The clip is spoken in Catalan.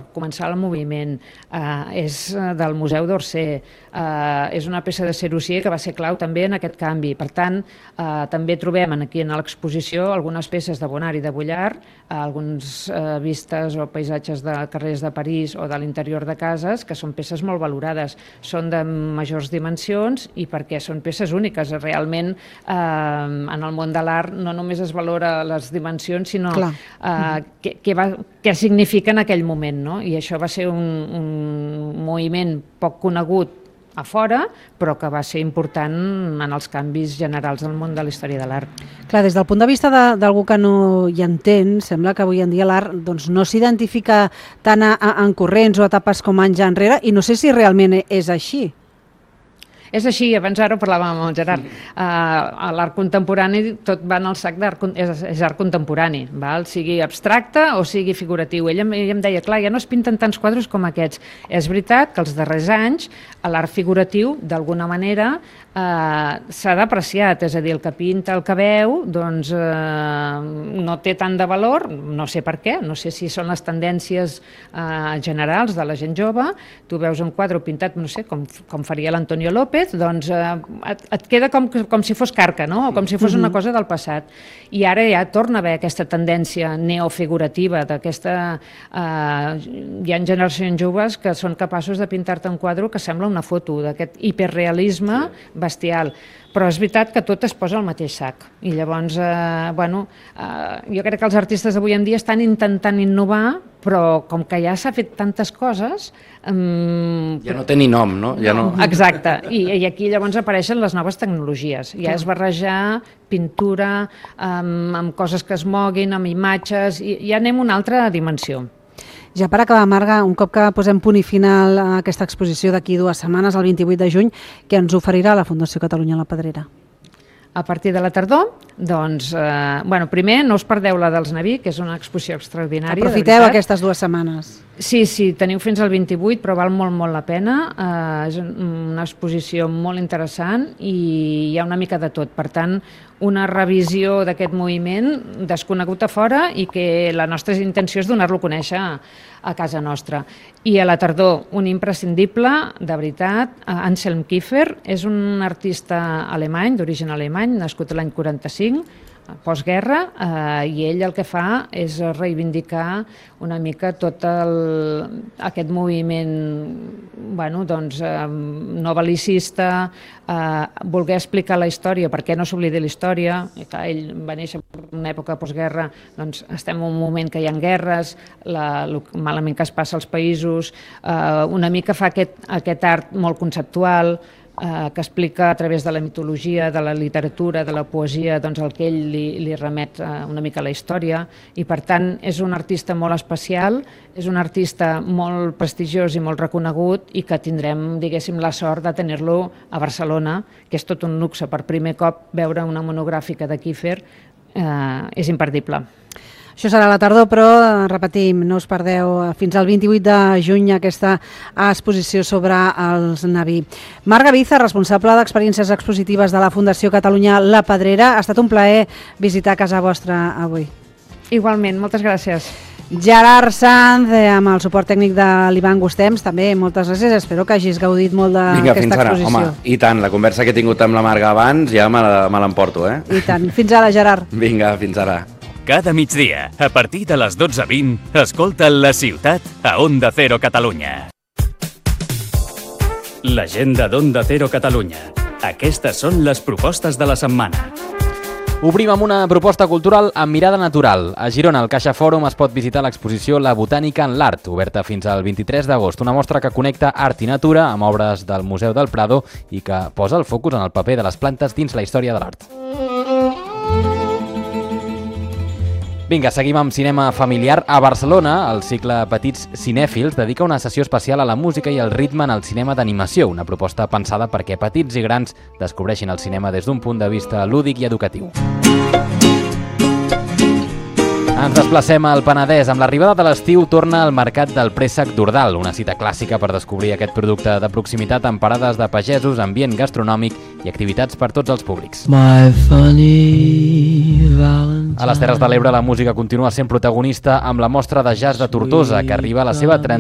començar el moviment. És del Museu d'Orsay. És una peça de Serussier que va ser clau també en aquest canvi. Per tant, també trobem aquí en l'exposició algunes peces de Bonnard i de Vuillard, algunes vistes o paisatges de carrers de París o de l'interior de cases, que són peces molt valorades. Són de majors dimensions i perquè són peces úniques. Realment, en el món de l'art no només es valora les dimensions, sinó què significa en aquell moment, no? I això va ser un moviment poc conegut a fora, però que va ser important en els canvis generals del món de la història de l'art. Clar, des del punt de vista d'algú que no hi entén, sembla que avui en dia l'art no s'identifica tant en corrents o etapes com anys enrere, i no sé si realment és així. És així, abans ara parlàvem amb el Gerard. A l'art contemporani tot va en el sac d'art, és art contemporani, sigui abstracte o sigui figuratiu. Ell em deia, clar, ja no es pinten tants quadres com aquests. És veritat que els darrers anys l'art figuratiu, d'alguna manera, s'ha depreciat, és a dir, el que pinta, el que veu, doncs no té tant de valor, no sé per què, no sé si són les tendències generals de la gent jove. Tu veus un quadre pintat, no sé, com faria l'Antonio López, doncs et queda com si fos carca, no? O com si fos una cosa del passat. I ara ja torna a haver aquesta tendència neofigurativa d'aquesta... Hi ha generacions joves que són capaços de pintar-te un quadre que sembla una foto, d'aquest hiperrealisme bestial. Però és veritat que tot es posa al mateix sac. I llavors, jo crec que els artistes d'avui en dia estan intentant innovar, però com que ja s'ha fet tantes coses... Ja no té ni nom, no? Exacte. I aquí llavors apareixen les noves tecnologies. Ja és barrejar pintura amb coses que es moguin, amb imatges, i ja anem a una altra dimensió. Ja per acabar, Marga, un cop que posem punt i final a aquesta exposició d'aquí 2 setmanes, el 28 de juny, què ens oferirà la Fundació Catalunya La Pedrera? A partir de la tardor, doncs, primer no us perdeu la dels Naví, que és una exposició extraordinària. Aprofiteu aquestes 2 setmanes. Sí, teniu fins al 28, però val molt la pena. És una exposició molt interessant i hi ha una mica de tot. Per tant, una revisió d'aquest moviment desconegut a fora i que la nostra intenció és donar-lo a conèixer a casa nostra. I a la tardor, un imprescindible, de veritat, Anselm Kiefer, és un artista alemany, d'origen alemany, nascut l'any 45, postguerra, i ell el que fa és reivindicar una mica tot aquest moviment novel·licista, voler explicar la història, per què no s'oblida la història. Ell va néixer en una època postguerra, doncs estem en un moment que hi ha guerres, el malament que es passa als països, una mica fa aquest art molt conceptual, que explica a través de la mitologia, de la literatura, de la poesia, doncs el que ell li remet una mica a la història, i per tant és un artista molt especial, és un artista molt prestigiós i molt reconegut i que tindrem, diguéssim, la sort de tenir-lo a Barcelona, que és tot un luxe. Per primer cop veure una monogràfica de Kiefer és imperdible. Això serà a la tardor, però repetim, no us perdeu fins al 28 de juny aquesta exposició sobre els Naví. Marga Biza, responsable d'Experiències Expositives de la Fundació Catalunya La Pedrera, ha estat un plaer visitar casa vostra avui. Igualment, moltes gràcies. Gerard Sanz, amb el suport tècnic de l'Ivan Gustems, també moltes gràcies, espero que hagis gaudit molt d'aquesta exposició. Home, i tant, la conversa que he tingut amb la Marga abans ja me l'emporto, eh? I tant, fins ara, Gerard. Vinga, fins ara. Cada migdia, a partir de les 12:20, escolta La Ciutat a Onda Cero Catalunya. L'agenda d'Onda Cero Catalunya. Aquestes són les propostes de la setmana. Obrim amb una proposta cultural amb mirada natural. A Girona, al Caixa Fòrum, es pot visitar l'exposició La Botànica en l'Art, oberta fins al 23 d'agost. Una mostra que connecta art i natura amb obres del Museu del Prado i que posa el focus en el paper de les plantes dins la història de l'art. Vinga, seguim amb cinema familiar. A Barcelona, el cicle Petits Cinèfils dedica una sessió especial a la música i el ritme en el cinema d'animació, una proposta pensada perquè petits i grans descobreixin el cinema des d'un punt de vista lúdic i educatiu. Ens desplacem al Penedès. Amb l'arribada de l'estiu torna al mercat del préssec d'Ordal, una cita clàssica per descobrir aquest producte de proximitat amb parades de pagesos, ambient gastronòmic i activitats per tots els públics. A les Terres de l'Ebre la música continua sent protagonista amb la mostra de jazz de Tortosa, que arriba a la seva